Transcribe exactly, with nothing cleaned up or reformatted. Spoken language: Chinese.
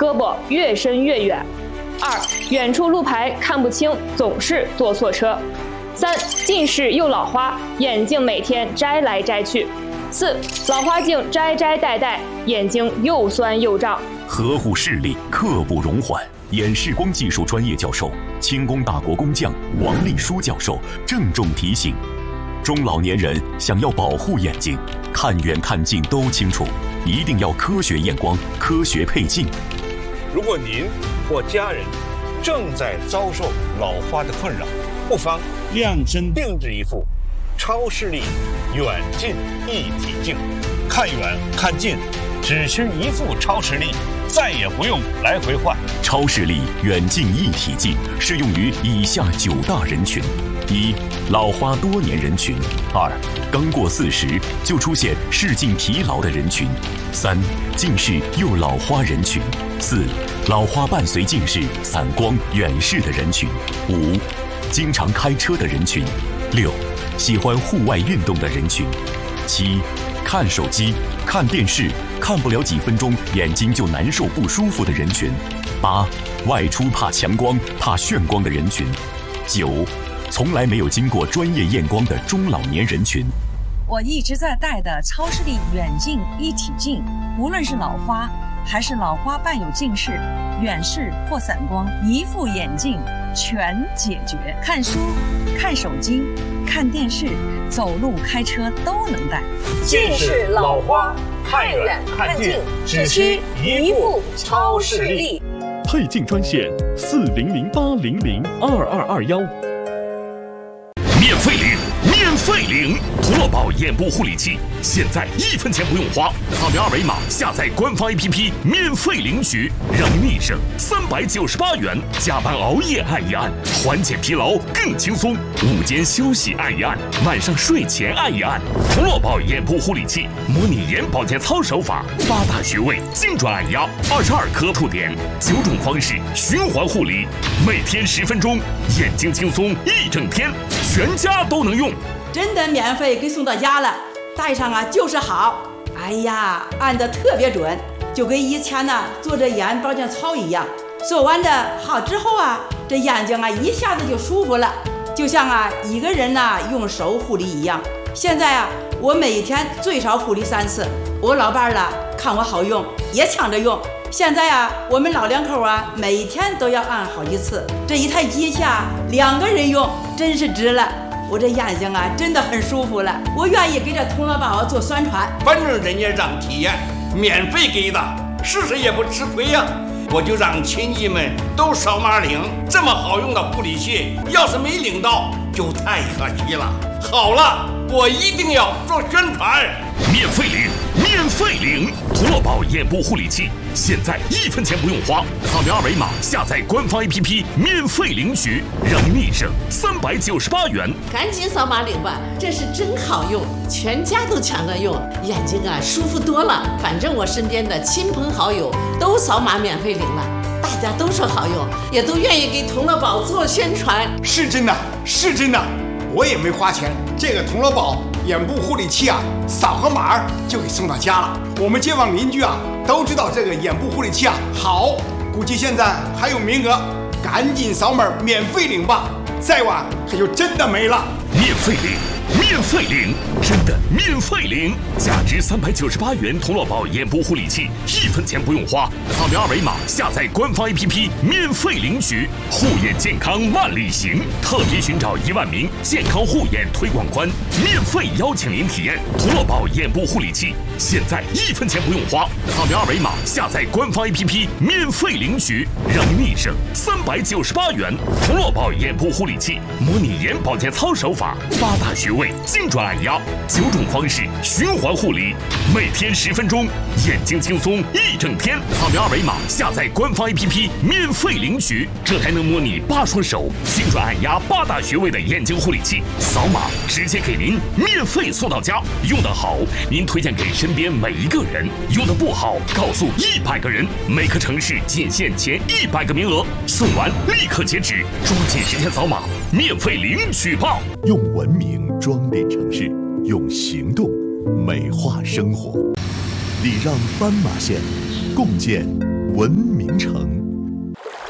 胳膊越伸越远；二、远处路牌看不清，总是坐错车；三、近视又老花，眼镜每天摘来摘去；四、老花镜摘摘戴戴，眼睛又酸又胀。 呵护视力，刻不容缓。眼视光技术专业教授、清宫大国工匠王立书教授郑重提醒：中老年人想要保护眼睛，看远看近都清楚，一定要科学验光、科学配镜。 如果您或家人正在遭受老花的困扰，不妨量身定制一副超视力远近一体镜，看远看近只需一副超视力，再也不用来回换。 超视力远近一体镜适用于以下九大人群：一、老花多年人群；二、刚过四十就出现视镜疲劳的人群；三、近视又老花人群；四、老花伴随近视、散光、远视的人群；五、经常开车的人群；六、喜欢户外运动的人群；七、看手机、看电视看不了几分钟眼睛就难受不舒服的人群；八、外出怕强光、怕眩光的人群；九、从来没有经过专业验光的中老年人群。 我一直在戴的超视力远近一体镜，无论是老花还是老花伴有近视、远视或散光，一副眼镜全解决。看书、看手机、看电视、走路、开车都能戴。 近视、老花，看远看近，只需一副超视力。 配镜专线：四零零八零零二二二幺。 免费领，免费领！涂乐宝眼部护理器，现在一分钱不用花，扫描二维码下载官方 A P P， 免费领取，让你立省三百九十八元。加班熬夜按一按，缓解疲劳更轻松；午间休息按一按，晚上睡前按一按。涂乐宝眼部护理器，模拟眼保健操手法，八大穴位精准按压，二十二颗触点，九种方式循环护理，每天十分钟，眼睛轻松一整天，全家都能用。 真的免费给送到家了，戴上啊就是好。哎呀，按得特别准，就跟以前呢做这眼保健操一样。做完这好之后啊，这眼睛啊一下子就舒服了，就像啊一个人呢用手护理一样。现在啊，我每天最少护理三次。我老伴儿了看我好用，也抢着用。现在啊，我们老两口啊，每天都要按好几次。这一台机器啊，两个人用真是值了。我这眼睛啊，真的很舒服了。我愿意给这童乐宝做宣传， 反正人家让体验，免费给的，试试也不吃亏呀。我就让亲戚们都扫码领，这么好用的护理器，要是没领到，就太可惜了。好了，我一定要做宣传。 免费领，免费领！涂乐宝眼部护理器，现在一分钱不用花，扫描二维码下载官方 A P P， 免费领取，让你立省三百九十八元。 赶紧扫码领吧，这是真好用，全家都抢着用，眼睛啊舒服多了。反正我身边的亲朋好友都扫码免费领了，大家都说好用，也都愿意给童乐宝做宣传。 是真的，是真的，我也没花钱，这个童乐宝眼部护理器啊，扫个码就给送到家了。我们街坊邻居啊都知道这个眼部护理器啊好，估计现在还有名额，赶紧扫码免费领吧，再晚可就真的没了。 免费领，免费领，真的免费领！价值三百九十八元童乐宝眼部护理器，一分钱不用花，扫描二维码下载官方 A P P， 免费领取。护眼健康万里行，特别寻找一万名健康护眼推广官，免费邀请您体验童乐宝眼部护理器。现在一分钱不用花，扫描二维码下载官方 A P P， 免费领取，让您立省三百九十八元。童乐宝眼部护理器，模拟眼保健操手法，八大穴位精准按压，九种方式循环护理，每天十分钟，眼睛轻松一整天。扫描二维码下载官方 A P P， 免费领取，这还能模拟八双手精准按压八大穴位的眼睛护理器，扫码直接给您免费送到家。用得好，您推荐给身边每一个人；用得不好，告诉一百个人。每个城市仅限前一百个名额，送完立刻截止，抓紧时间扫码，免费领取吧！ 用文明装点城市，用行动美化生活。礼让斑马线，共建文明城。